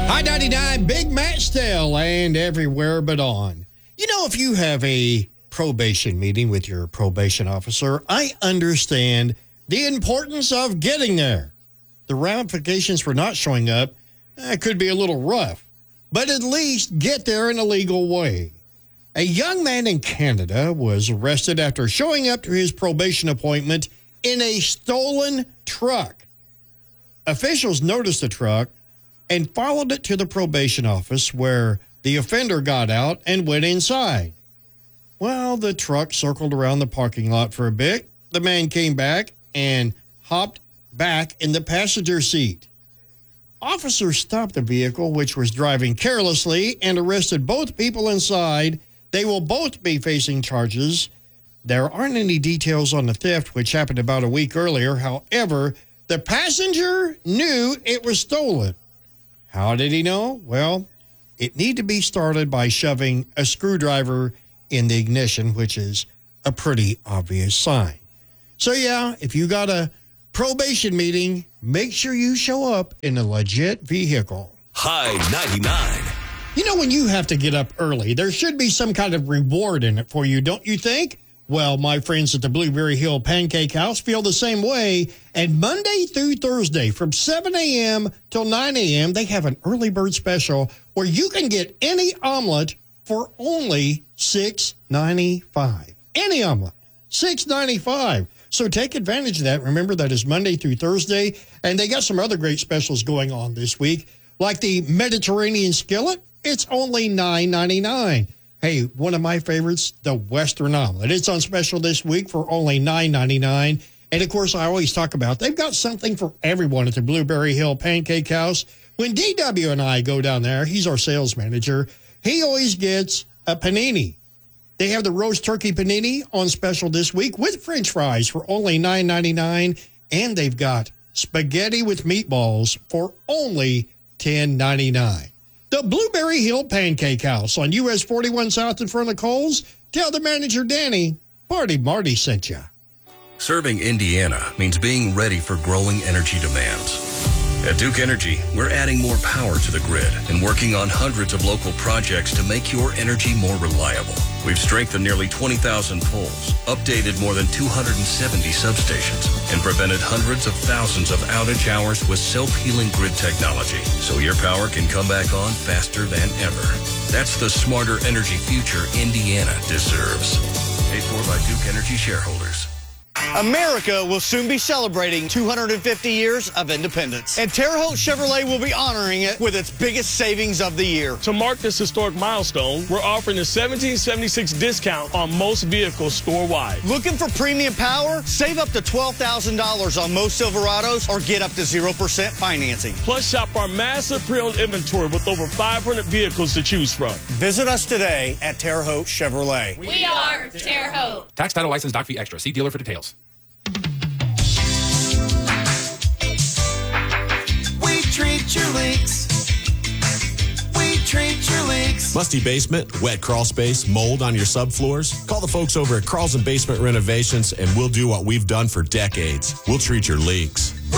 Hi, 99, Big Matt Stell, and everywhere but on. You know, if you have a probation meeting with your probation officer, I understand the importance of getting there. The ramifications for not showing up could be a little rough, but at least get there in a legal way. A young man in Canada was arrested after showing up to his probation appointment in a stolen truck. Officials noticed the truck and followed it to the probation office, where the offender got out and went inside. Well, the truck circled around the parking lot for a bit. The man came back and hopped back in the passenger seat. Officers stopped the vehicle, which was driving carelessly, and arrested both people inside. They will both be facing charges. There aren't any details on the theft, which happened about a week earlier. However, the passenger knew it was stolen. How did he know? Well, it needed to be started by shoving a screwdriver in the ignition, which is a pretty obvious sign. So, yeah, if you got a probation meeting, make sure you show up in a legit vehicle. High 99. You know, when you have to get up early, there should be some kind of reward in it for you, don't you think? Well, my friends at the Blueberry Hill Pancake House feel the same way. And Monday through Thursday from 7 a.m. till 9 a.m., they have an early bird special where you can get any omelet for only $6.95. Any omelet, $6.95. So take advantage of that. Remember, that is Monday through Thursday. And they got some other great specials going on this week, like the Mediterranean skillet. It's only $9.99. Hey, one of my favorites, the Western omelet. It's on special this week for only $9.99. And, of course, I always talk about they've got something for everyone at the Blueberry Hill Pancake House. When DW and I go down there, he's our sales manager, he always gets a panini. They have the roast turkey panini on special this week with French fries for only $9.99. And they've got spaghetti with meatballs for only $10.99. The Blueberry Hill Pancake House on US 41 South in front of Kohl's. Tell the manager, Danny, Party Marty sent you. Serving Indiana means being ready for growing energy demands. At Duke Energy, we're adding more power to the grid and working on hundreds of local projects to make your energy more reliable. We've strengthened nearly 20,000 poles, updated more than 270 substations, and prevented hundreds of thousands of outage hours with self-healing grid technology, so your power can come back on faster than ever. That's the smarter energy future Indiana deserves. Paid for by Duke Energy shareholders. America will soon be celebrating 250 years of independence, and Terre Haute Chevrolet will be honoring it with its biggest savings of the year. To mark this historic milestone, we're offering a $1,776 discount on most vehicles store-wide. Looking for premium power? Save up to $12,000 on most Silverados or get up to 0% financing. Plus, shop our massive pre-owned inventory with over 500 vehicles to choose from. Visit us today at Terre Haute Chevrolet. We are Terre Haute. Tax, title, license, doc fee extra. See dealer for details. We treat your leaks. We treat your leaks. Musty basement, wet crawl space, mold on your subfloors? Call the folks over at Crawls and Basement Renovations and we'll do what we've done for decades. We'll treat your leaks.